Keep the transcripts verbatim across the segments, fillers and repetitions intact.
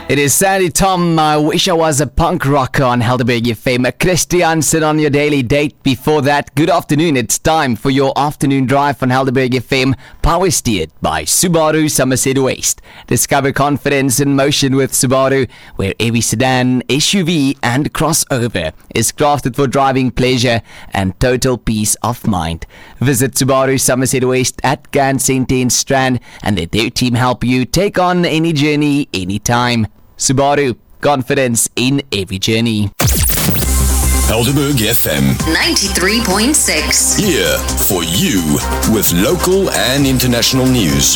It is Sandy Tom, I wish I was a punk rocker on Helderberg F M. Christiansen on your daily date. Before that, good afternoon. It's time for your afternoon drive on Helderberg F M. Power steered by Subaru Somerset West. Discover confidence in motion with Subaru, where every sedan, S U V and crossover is crafted for driving pleasure and total peace of mind. Visit Subaru Somerset West at Gan Centene Strand and let their team help you take on any journey, anytime. Subaru, confidence in every journey. Helderberg F M ninety-three point six. Here for you with local and international news.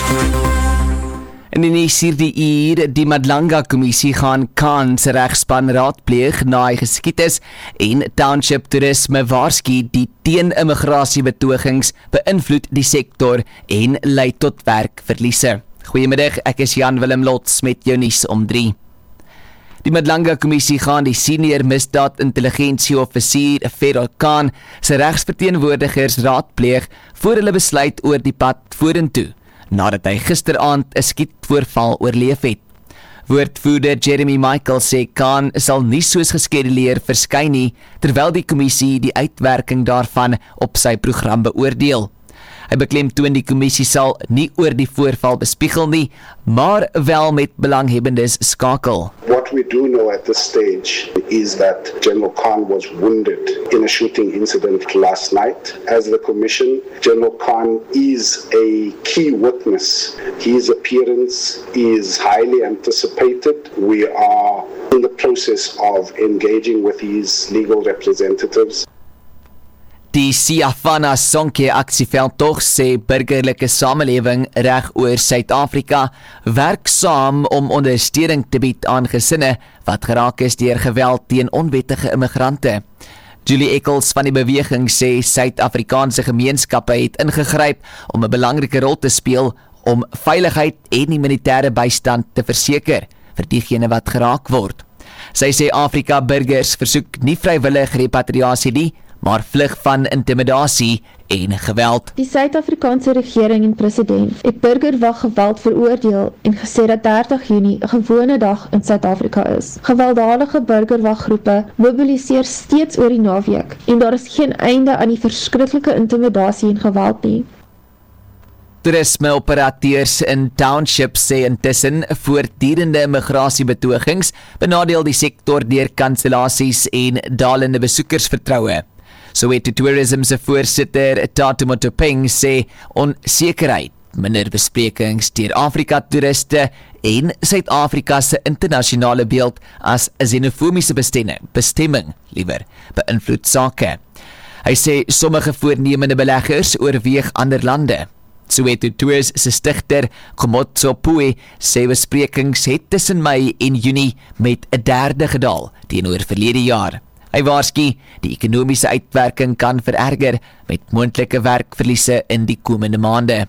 In die hierdie uur, die Madlanga Kommissie gaan Kans regspan raadpleeg na hy geskiet is en Township Toerisme waarsku die teen-immigrasiebetogings beïnvloed die sektor en lei tot werkverliese. Goeiemiddag, ek is Jan Willem Lots met jou nuus om drie. Die Madlanga Kommissie gaan die senior misdaad intelligensie offisier Feral Khan sy regsverteenwoordigers raadpleeg voor hulle besluit oor die pad vorentoe, nadat hy gisteraand 'n skietvoorval oorleef het. Woordvoerder Jeremy Michael sê Khan sal nie soos geskeduleer verskyn nie, terwyl die kommissie die uitwerking daarvan op sy program beoordeel. Hy beklemtoon die kommissie sal nie oor die voorval bespiegel nie, maar wel met belanghebbendes skakel. What we do know at this stage is that General Khan was wounded in a shooting incident last night. As the Commission, General Khan is a key witness. His appearance is highly anticipated. We are in the process of engaging with his legal representatives. Die Siafana Sonke aksieveldtog sê burgerlike samelewing reg oor Suid-Afrika werk saam om ondersteuning te bied aan gesinne wat geraak is deur geweld teen onwettige immigrante. Julie Eccles van die beweging sê Suid-Afrikaanse gemeenskappe het ingegryp om 'n belangrike rol te speel om veiligheid en humanitêre bystand te verseker vir diegene wat geraak word. Sy sê Afrika burgers versoek nie vrywillig repatriasie nie, maar vlug van intimidasie en geweld. Die Suid-Afrikaanse regering en president het burgerwaggeweld veroordeel en gesê dat dertig Junie 'n gewone dag in Suid-Afrika is. Gewelddadige burgerwaggroepe mobiliseer steeds oor die naweek en daar is geen einde aan die verskriklike intimidasie en geweld nie. Toerisme-operateurs in townships sê intussen voortdurende immigrasiebetogings benadeel die sektor deur kansellasies en dalende besoekersvertroue. Soweto Tourism se voorsitter Tatu Motopeng sê onsekerheid, minder besprekings deur Afrika-toeriste en Suid-Afrika se internasionale beeld as 'n xenofobiese bestemming, bestemming liewer, beïnvloed sake. Hy sê sommige voornemende beleggers oorweeg ander lande. Soweto Tours se stigter Komotso Pui sê besprekings het tussen Mei en Junie met 'n derde gedaal teenoor verlede jaar. Hy waarsku die ekonomiese uitwerking kan vererger met moontlike werkverliese in die komende maande.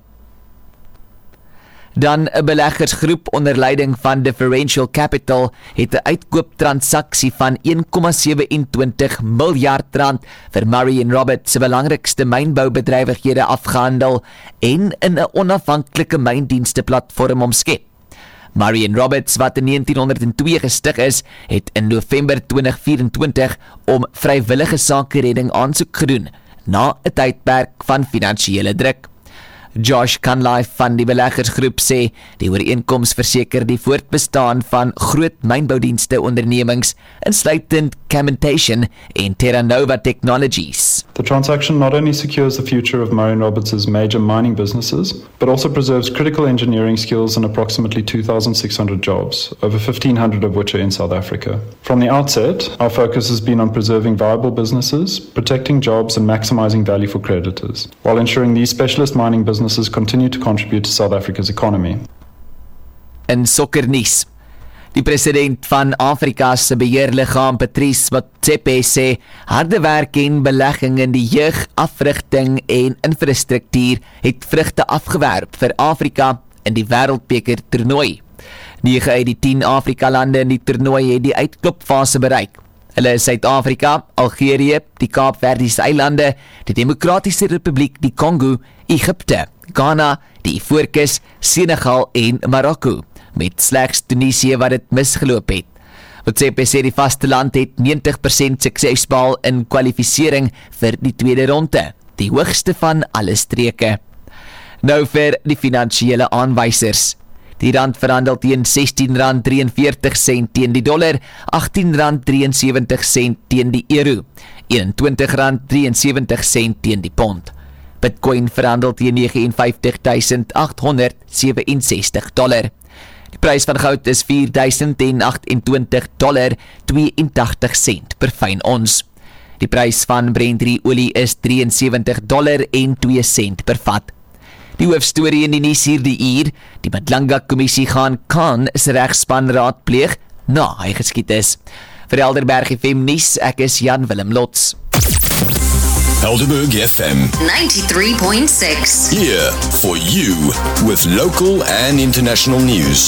Dan 'n beleggersgroep onder leiding van Differential Capital het 'n uitkooptransaksie van een komma twee sewe miljard rand vir Murray en Roberts se belangrikste mynboubedrywighede afgehandel en in 'n onafhanklike myndienste platform omskep. Murray en Roberts, wat in negentien honderd twee gestig is, het in November twintig vyf-en-twintig om vrywillige sakeredding aansoek gedoen na 'n tydperk van finansiële druk. Josh Canlife van die beleggersgroep sê die ooreenkoms verseker die voortbestaan van groot mynboudienste ondernemings insluitend Cementation en Terra Nova Technologies. The transaction not only secures the future of Murray and Roberts' major mining businesses, but also preserves critical engineering skills and approximately two thousand six hundred jobs, over fifteen hundred of which are in South Africa. From the outset, our focus has been on preserving viable businesses, protecting jobs and maximizing value for creditors, while ensuring these specialist mining businesses continue to contribute to South Africa's economy. In sokkernuus. Die president van Afrika se beheerliggaam Patrice Motsepe sê harde werk en belegging in die jeug, afrigting en infrastruktuur het vrugte afgewerp vir Afrika in die Wêreldbeker toernooi. nege uit die tien Afrika lande in die toernooi het die uitklopfase bereik. Hulle is Suid-Afrika, Algerië, die Kaapverdiese eilande, die Demokratiese Republiek die Kongo, Egipte, Ghana, die Ivoorkus, Senegal en Marokko. met slegs Tunesië wat dit misgeloop het. Motsepe sê die vasteland het negentig persent sukses behaal in kwalifisering vir die tweede ronde, die hoogste van alle streke. Nou vir die finansiële aanwysers. Die rand verhandel teen sestien rand drieënveertig sent teen die dollar, agttien rand drieënsewentig sent teen die euro, eenentwintig rand drieënsewentig sent teen die pond. Bitcoin verhandel teen vyf negentig vyf agt honderd sewenesestig dollar. Die prys van goud is vier duisend agtentwintig dollar tweeëntagtig sent per fyn ons. Die prys van Brent olie is drieënsewentig dollar en twee sent per vat. Die hoofstorie in die nuus hierdie uur, die Madlanga-kommissie gaan Khan se regspan raadpleeg na hy geskiet is. Vir Helderberg F M nuus, ek is Jan Willem Lots. Helderberg F M. ninety-three point six. Here for you with local and international news.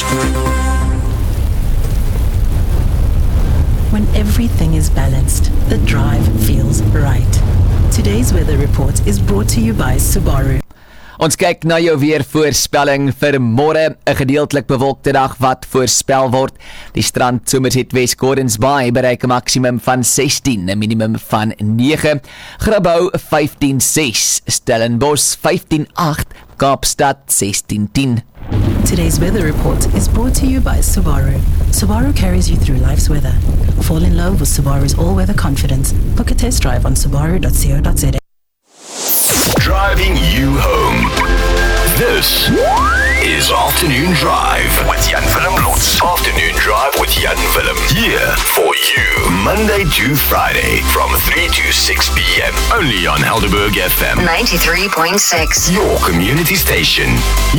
When everything is balanced, the drive feels right. Today's weather report is brought to you by Subaru. Ons kyk na jou weervoorspelling vir môre, 'n gedeeltelik bewolkte dag wat voorspel word. Die strand Somerset West Gordons Bay bereik 'n maksimum van sestien, 'n minimum van nege. Grabouw vyftien ses, Stellenbosch vyftien agt, Kaapstad sestien tien. Today's weather report is brought to you by Subaru. Subaru carries you through life's weather. Fall in love with Subaru's all-weather confidence. Book a test drive on subaru dot co dot za. Driving you home. This is Afternoon Drive with Jan Willem Lots. Afternoon Drive with Jan Willem. Here for you. Monday to Friday from three to six p.m. Only on Helderberg F M. ninety-three point six. Your community station.